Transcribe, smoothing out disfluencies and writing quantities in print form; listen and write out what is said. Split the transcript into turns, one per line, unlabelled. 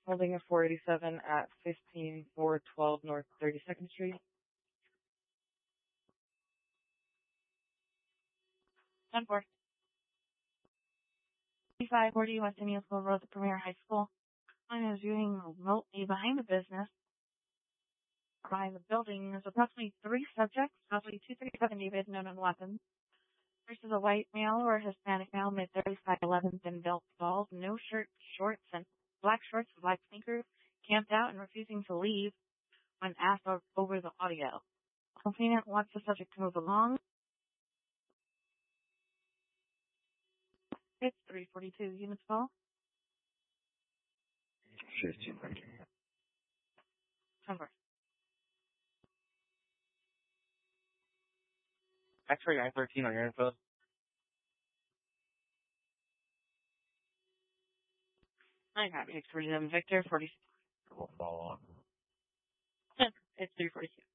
holding a 487 at 15412 North 32nd Street.
10-4. 3540 West Indian School Road, the Premier High School. Mine is viewing remotely behind the business. By the building, there's approximately 3 subjects, roughly 237 David, known on weapons. First is a white male or Hispanic male, mid-30s, 5'11", thin built, bald, no shirt, shorts, and black shorts and black sneakers, camped out and refusing to leave when asked over the audio. Complainant wants the subject to move along. It's 342 units call.
15, thank you.
10-4.
X-ray 913 on your info.
I got 647 Victor, 46.
We'll follow on.
It's 342.